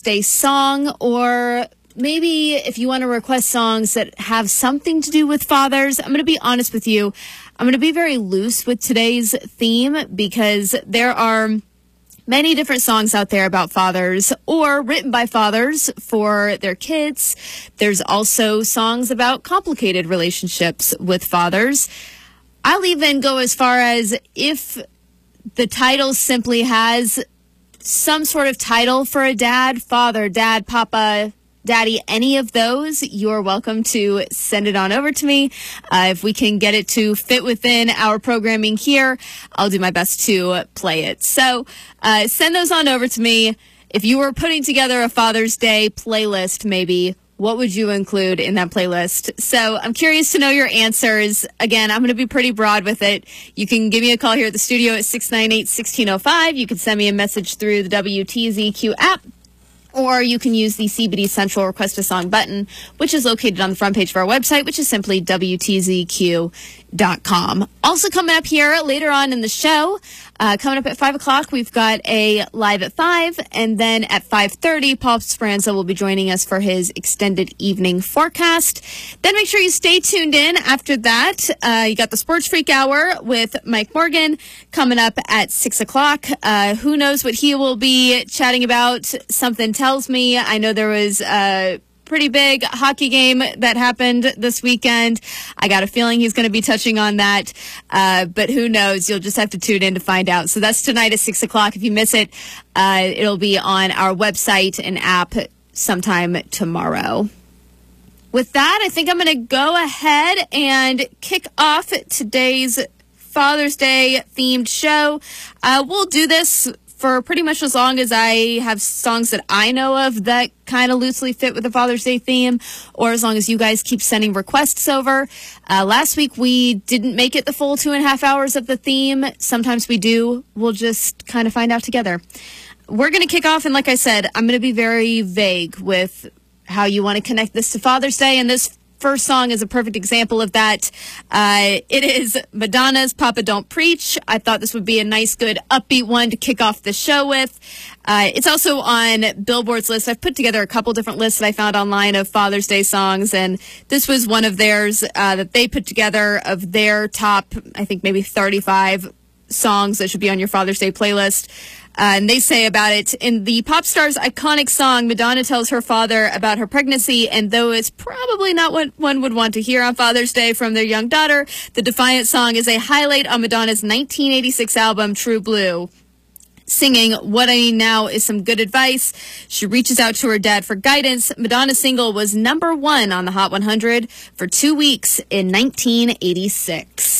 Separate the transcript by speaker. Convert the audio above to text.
Speaker 1: Day song, or maybe if you want to request songs that have something to do with fathers. I'm going to be honest with you. I'm going to be very loose with today's theme because there are many different songs out there about fathers or written by fathers for their kids. There's also songs about complicated relationships with fathers. I'll even go as far as if the title simply has some sort of title for a dad, father, dad, papa, daddy, any of those, you're welcome to send it on over to me. If we can get it to fit within our programming here, I'll do my best to play it. So send those on over to me. If you were putting together a Father's Day playlist, maybe, what would you include in that playlist? So I'm curious to know your answers. Again, I'm going to be pretty broad with it. You can give me a call here at the studio at 698-1605. You can send me a message through the WTZQ app, or you can use the CBD Central Request a Song button, which is located on the front page of our website, which is simply WTZQ.com. Also coming up here later on in the show, coming up at 5 o'clock, we've got a Live at 5, and then at 5:30, Paul Speranza will be joining us for his extended evening forecast. Then make sure you stay tuned in after that. You got the Sports Freak Hour with Mike Morgan coming up at 6 o'clock. Who knows what he will be chatting about? Something tells me. I know there was pretty big hockey game that happened this weekend. I got a feeling he's going to be touching on that, but who knows? You'll just have to tune in to find out. So that's tonight at 6 o'clock. If you miss it, it'll be on our website and app sometime tomorrow. With that, I think I'm going to go ahead and kick off today's Father's Day themed show. We'll do this for pretty much as long as I have songs that I know of that kind of loosely fit with the Father's Day theme, or as long as you guys keep sending requests over. Last week, we didn't make it the full 2.5 hours of the theme. Sometimes we do. We'll just kind of find out together. We're going to kick off, and like I said, I'm going to be very vague with how you want to connect this to Father's Day, and this first song is a perfect example of that. It is Madonna's Papa Don't Preach. I thought this would be a nice, good, upbeat one to kick off the show with. It's also on Billboard's list. I've put together a couple different lists that I found online of Father's Day songs, and this was one of theirs that they put together of their top, I think, maybe 35 songs that should be on your Father's Day playlist. And they say about it, in the pop star's iconic song, Madonna tells her father about her pregnancy, and though it's probably not what one would want to hear on Father's Day from their young daughter, the defiant song is a highlight on Madonna's 1986 album, True Blue. Singing What I Need Now is some good advice. She reaches out to her dad for guidance. Madonna's single was #1 on the Hot 100 for 2 weeks in 1986.